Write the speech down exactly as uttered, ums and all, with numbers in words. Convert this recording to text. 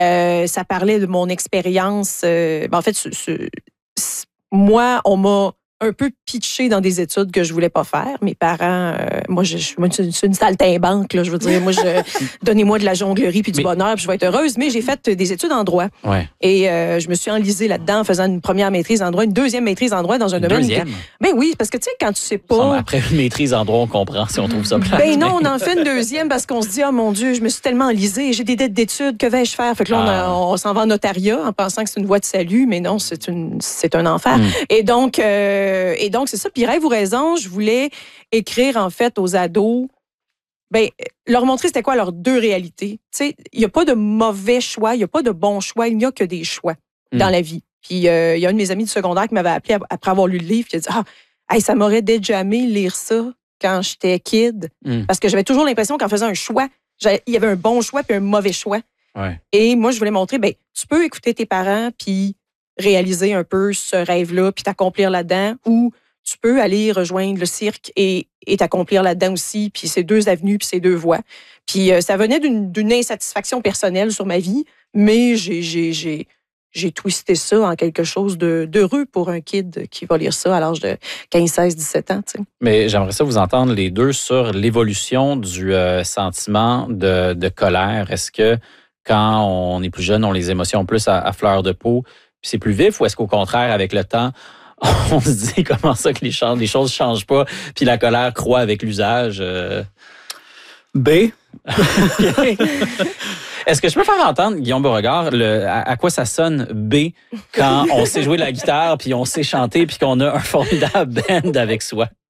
Euh, ça parlait de mon expérience. Euh, ben en fait, ce, ce, ce, moi, on m'a un peu pitché dans des études que je voulais pas faire. Mes parents, euh, moi, je, je suis une, une saltimbanque, là, je veux dire. Moi, je, donnez-moi de la jonglerie puis du mais, bonheur, puis je vais être heureuse. Mais j'ai fait des études en droit. Ouais. Et euh, je me suis enlisée là-dedans en faisant une première maîtrise en droit, une deuxième maîtrise en droit dans un une domaine. Deuxième? Que, ben oui, parce que tu sais, quand tu sais pas. Après une maîtrise en droit, on comprend si on trouve ça plate. Ben non, on en fait une deuxième parce qu'on se dit, oh mon Dieu, je me suis tellement enlisée, j'ai des dettes d'études, que vais-je faire? Fait que là, ah. on, on s'en va en notariat en pensant que c'est une voie de salut, mais non, c'est, une, c'est un enfer. Mm. Et donc, euh, et donc, c'est ça. Puis rêve ou raison, je voulais écrire en fait aux ados, ben leur montrer c'était quoi leurs deux réalités. Tu sais, il n'y a pas de mauvais choix, il n'y a pas de bon choix, il n'y a que des choix mm. dans la vie. Puis il euh, y a un de mes amis du secondaire qui m'avait appelé après avoir lu le livre, qui a dit ah, hey, ça m'aurait déjà aimé lire ça quand j'étais kid, mm. parce que j'avais toujours l'impression qu'en faisant un choix, il y avait un bon choix puis un mauvais choix. Ouais. Et moi je voulais montrer, ben tu peux écouter tes parents puis réaliser un peu ce rêve-là puis t'accomplir là-dedans, ou tu peux aller rejoindre le cirque et, et t'accomplir là-dedans aussi. Puis c'est deux avenues, puis c'est deux voies. Puis euh, ça venait d'une, d'une insatisfaction personnelle sur ma vie, mais j'ai, j'ai, j'ai, j'ai twisté ça en quelque chose de, d'heureux pour un kid qui va lire ça à l'âge de quinze, seize, dix-sept ans. T'sais. Mais j'aimerais ça vous entendre les deux sur l'évolution du euh, sentiment de, de colère. Est-ce que quand on est plus jeune, on a les émotions plus à, à fleur de peau, puis c'est plus vif, ou est-ce qu'au contraire, avec le temps, on se dit comment ça que les, ch- les choses ne changent pas, puis la colère croît avec l'usage? Euh... B. Est-ce que je peux faire entendre, Guillaume Beauregard, le, à, à quoi ça sonne B quand on sait jouer de la guitare, puis on sait chanter, puis qu'on a un formidable band avec soi?